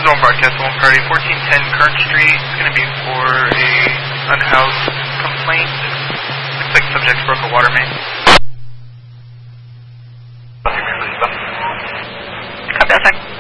Zone broadcast, one party, 1410 Kern Street. It's going to be for a unhoused complaint. Looks like subject broke a water main. Copy that,